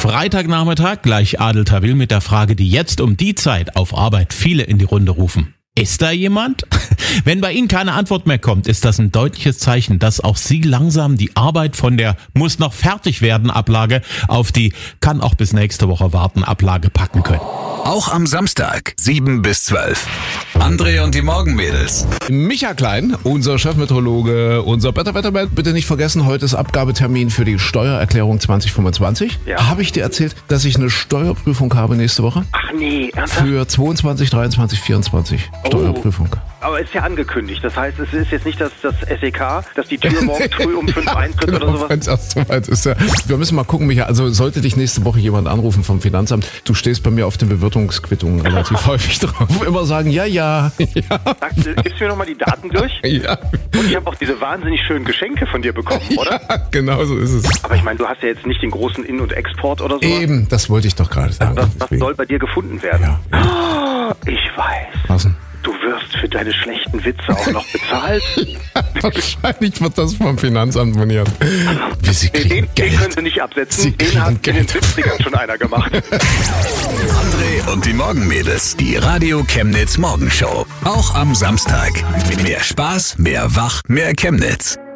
Freitagnachmittag, gleich Adel Tawil mit der Frage, die jetzt um die Zeit auf Arbeit viele in die Runde rufen. Ist da jemand? Wenn bei Ihnen keine Antwort mehr kommt, ist das ein deutliches Zeichen, dass auch Sie langsam die Arbeit von der muss noch fertig werden Ablage auf die kann auch bis nächste Woche warten Ablage packen können. Auch am Samstag, 7 bis 12. André und die Morgenmädels. Micha Klein, unser Chefmeteorologe, unser Better Wetterman. Bitte nicht vergessen, heute ist Abgabetermin für die Steuererklärung 2025. Ja. Habe ich dir erzählt, dass ich eine Steuerprüfung habe nächste Woche? Ach nee, ernsthaft? Für 22, 23, 24 Steuerprüfung. Aber ist ja angekündigt. Das heißt, es ist jetzt nicht das SEK, dass die Tür morgen früh um 5 eintritt oder sowas. Wenn es erst soweit ist, ja. Wir müssen mal gucken, Micha. Also sollte dich nächste Woche jemand anrufen vom Finanzamt, du stehst bei mir auf den Bewirtungsquittungen relativ häufig drauf. Immer sagen, ja. Gibst du mir nochmal die Daten durch? Ja. Und ich habe auch diese wahnsinnig schönen Geschenke von dir bekommen, oder? Ja, genau so ist es. Aber ich meine, du hast ja jetzt nicht den großen In- und Export oder so. Eben, das wollte ich doch gerade sagen. Was soll bei dir gefunden werden? Ja. Ich weiß. Was denn? Du wirst für deine schlechten Witze auch noch bezahlt. Wahrscheinlich wird das vom Finanzamt moniert. Wie sie kriegen Den Geld. können sie nicht absetzen. Sie Den hat in den Geld. 70ern schon einer gemacht. André und die Morgenmädels. Die Radio Chemnitz Morgenshow. Auch am Samstag. Mehr Spaß, mehr Wach, mehr Chemnitz.